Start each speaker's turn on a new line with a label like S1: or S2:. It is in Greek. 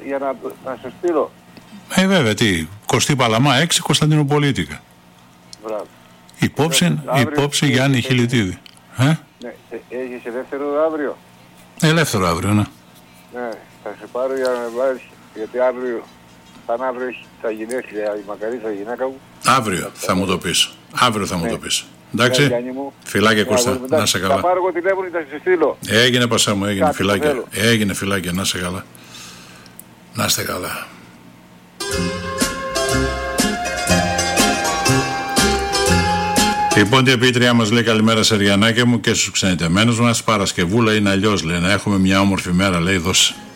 S1: για να σου στείλω.
S2: Βέβαια, τι. Κωστή Παλαμά 6, Κωνσταντινοπολίτικα.
S1: Μπράβο.
S2: Υπόψη Γιάννη Χιλιτίδη.
S1: Ναι, έχεις ελεύθερο αύριο?
S2: Ελεύθερο αύριο, ναι.
S1: Ναι, θα σε πάρω για να βάλεις, γιατί αύριο θα γενέθλια η μακαρίτσα γυναίκα μου.
S2: Αύριο θα μου το πεις. Αύριο θα μου το πεις. Εντάξει. Φιλάκια Κώστα, να σε καλά.
S1: Θα πάρω εγώ τηλέφωνο και θα σε στείλω.
S2: Έγινε Πασά μου, έγινε φιλάκια. Έγινε φιλάκια, να σε καλά. Να είστε καλά. Λοιπόν, η επίτρια μας λέει καλημέρα σε Ριανάκια μου και στους ξενιτεμένους μας. Παρασκευούλα είναι αλλιώς, λέει, να έχουμε μια όμορφη μέρα, λέει, δώσε.